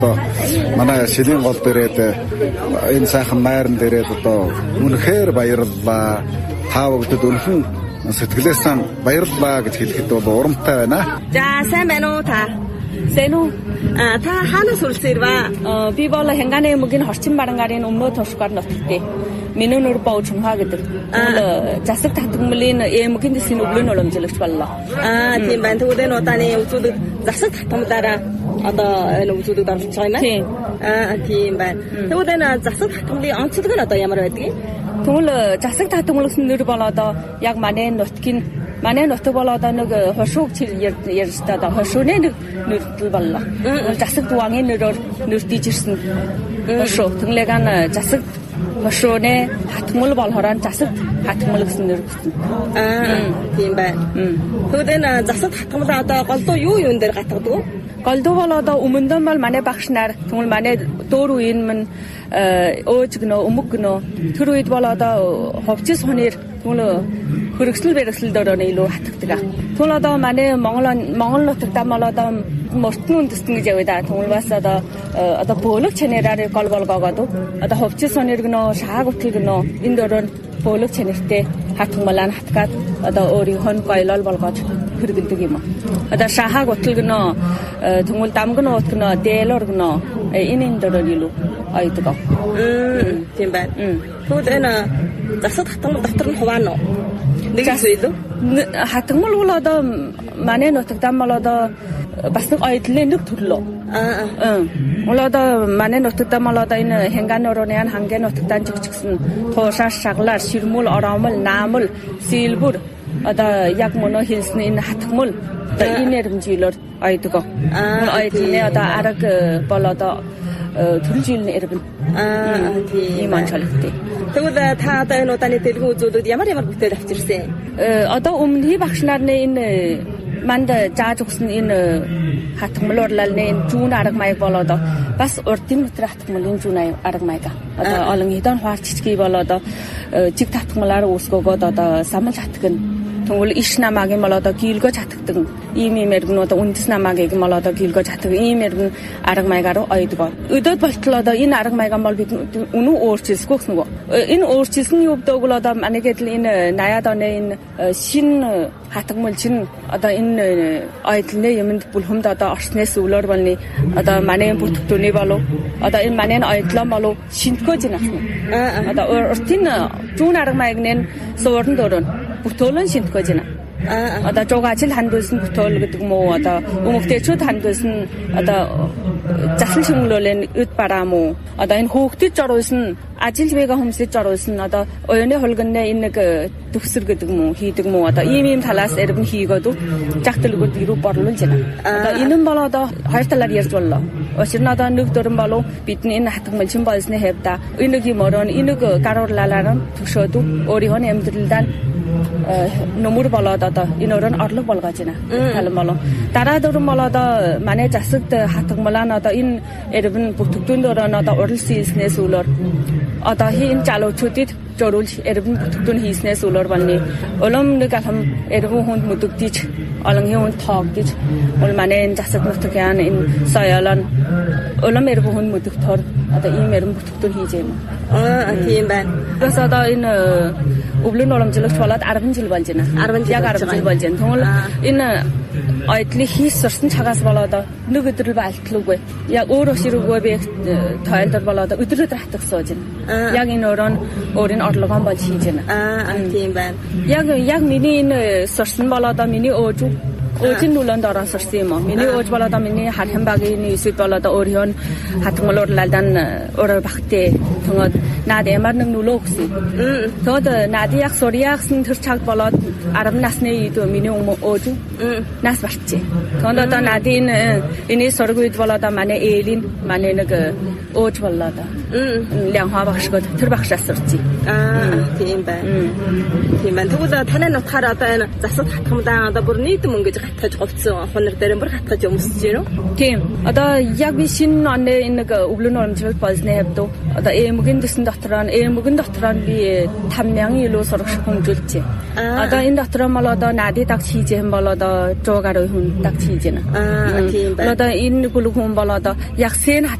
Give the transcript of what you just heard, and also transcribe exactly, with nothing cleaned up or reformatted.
Манай шилийн гол дээрээд энэ сайхан майран дээрээд одоо үнэхээр баярлалаа. Та бүдэд үнэн сэтгэлээс нь баярлалаа гэж хэлэхэд бол урамтай байна. За сайн байна уу та? Сайн уу? А та хаанаас үргэлжлэвэ? Би бол Хянгааны мөгийн хорчин барангарын өмнөө тушгаар нутагтэй. Миний нөр боож хаа гэдэг. Засаг татгамлын эмгийн дэсийн өвлөн уламжлагч боллоо. Аа тийм байна. Тэгвэл энэ удааны үзүүлэг засаг татгамлаараа одоо энэ үзүүлэгт оролцож байгаа юм аа? Тийм. Аа тийм байна. Тэгвэл энэ засаг татгамлын онцлог нь одоо ямар байдгийг? Тэгвэл засаг татгамлын нэр бол одоо яг манай нутгийн манай нутаг бол одоо нэг хошууг ярьж та одоо хошууны нэг нэртэл боллоо. Засаг дуааны нэрээр нэрдэж ирсэн. Хошуу. Тэглэг ан засаг хошууны хатгмал болохоор засаг хатгмал гэсэн нэр өгсөн. Аа тийм байна. Тэгвэл энэ засаг хатгмал одоо голдуу юу юун дээр гатгадаг вэ? Голдуу бол одоо өмнөдөө бол манай багш нар тэгвэл манай дөөр үеийн мань өөж гэнэ өмг гэнэ тэр үед бол одоо ховчис хоноор тэгвэл хөргөсөл бэрхсэл дөрөөр илүү хатгадаг. Тэгвэл одоо манай Монгол Монгол нутагтаа бол одоо мөртөн үндэстэн гэж яваа да. Тэгвэл бас одоо одоо бөөлөг чанараар гол болгоогоод одоо ховчис хоноор гэнэ шааг утгыг гэнэ энэ дөрөөр бөөлөг чанартай хатгмалаа хатгаад одоо өөрийнхөө гоёлол болгоод хөргөлдөг юм. Одоо шахаг утал гэнэ тэгвэл дамг нь ут гэнэ дээлор гэнэ энэ энэ дөрөөр илүү айдаг. Мм тийм байна. Тэгвэл энэ засаг хатгмал дотор нь хуваана уу? Нэг зүйл үү? Хатгмал бол одоо манай нутагтаа бол одоо бас нэг ойдлын нэг төрлөө. Аа аа. Бол одоо манай нутагтаа бол одоо энэ Хянгааны орны хангийн нутагтаа жигчгсэн туушаа шаглаар ширмүүл ороомл наамл сэлбүр одоо яг мөнө хэлсэн энэ хатгмал одоо энэ нэрмжлэр ойдог. Аа ойдлын одоо арга бол одоо төрөлжүүлэн ирвэн. Аа тийм анчаалтай. Тэгвэл та одоо энэ удааны дэлгэн үзүүлэлт ямар ямар бүтээл авчирсан? Э одоо өмнөний багш нарны энэ манд зааж өгсөн энэ хатгмалуурлалны энэ зүүн арга маяг болоод бас урдын метр хатгмалын зүүн арга маяг. Одоо олон хэдэн хуарчичгий болоод жиг татгмалаар үүсгөөгөөд одоо самал хатгна. Тэгвэл иш намаагийн бол одоо гийлгөөж хатгдаг. Ийм ийм эргэнүүд үндэс намаагийн бол одоо гийлгөөж хатдаг. Ийм эргэн арга маягаар ойдог. Өдөөд болтол одоо энэ арга маяг бол бид үнэн өөрчилсгүй гэсэн үг. Энэ өөрчилсөн юу гэдэг бол одоо манайгээд л энэ наяад оны энэ шин хатгмал чин одоо энэ ойдлны юмд бүлхэмд одоо орснээс өвлөр болны одоо манай бүтгэвдүүний болов одоо энэ манай ойдлоо болов шинтгэж байна. Одоо уртын зүүн арга маягны суурн дөрөв бүтэөлөн шинтгэж байна. Одоо жуугаач хандуулсан бүтээл гэдэг юм уу одоо өмгтээчүүд хандуулсан одоо заслан шимглүүлэн үд бараа муу одоо энэ хөөгдөж оруулсан ажил бэга хүмсэж оруулсан одоо оюуны хулганы энэ нэг төвсөр гэдэг юм уу хийдэг юм уу одоо ийм ийм талаас эргэн хийгээд жагталгууд ирүү борлуулж байна. Одоо энэ нь бол одоо хоёр талаар ярьж боллоо. Учир нь одоо нэг дөрөн болов бидний энэ хатгмал чин болсны хэвда энэ нэг юм орон энэ нэг гаруурлалаар нь төгшөөд өөрийнхөө амьдралдаа нөмөр болоод одоо энэ өрн орлого болгож байна. Талан болов. Дараа дөрөн бол одоо манай засагт хатгмалаа одоо энэ эрвэн бүтгэвдүүн дөрөн одоо урал хийснээс үлээр одоо хийн залуучуудад зөрүүл эрвэн бүтгэвдүүн хийснээс үлээр болны улам нэг алхам эрвэн хүнд мөдөгдөж олон хүнд тоогдож бол манай энэ засаг нутгийн энэ соёлон улам эрвэн хүнд мөдөгтөр одоо ийм эрвэн бүтгэвдүүн хийж юм. Аа тийм байна. Бас одоо энэ өвлөн уламжлагч болоод арван жил болж байна. арван яг арван жил болж байна. Тэгвэл энэ ойдлыг хийс сурсан цагаас болоод нэг өдрөл балтлаггүй. Яг өөрөө ширүүгүй би тойлдор болоод өдөр өдөр хатах сууж байна. Яг энэ өрөө өөрийн орлогоон болж хийж байна. Аа тийм байна. Яг яг миний энэ сурсан болоод миний өөж Өөжин нүлэнд орон сурсан юм уу? Миний өөж болоод миний хархан багийн эсвэл болоод өөрийн хатгмалуурлалдан өөрөө багтээ. Тэгвэл наад ямар нэг нүлөө өгсөн. Тэгвэл наад яг сурьяахсан тэр цагт болоод арван насны үед миний өөж нас барчээ. Тэгвэл одоо наад энэ энэ сураг үед болоод манай ээлийн манай нэг өөж болоод лянхаа багшгод тэр багшаас сурчээ. Аа тийм байна. Тийм байна. Тэгвэл танай нутгаар одоо энэ засаг хатгамлаа одоо бүр нийт мөнгөж хатгаж говцсон хонор дээр бүр хатгаж өмсөж ирв. Тийм. Одоо яг би шинэ оны энэ нэг өвлөн урамжлал болсны хэвдөө одоо эмгийн дэсэн дотор нь эмгийн дотор нь би тавь мянган илүү сурагч хөнжүүлж байна. Одоо энэ дотор нь бол одоо нади дагч хийж юм бол одоо one hundred гаруй хүн дагч хийж байна. Аа тийм байна. Одоо энэ бүлэг хүн бол одоо яг сэн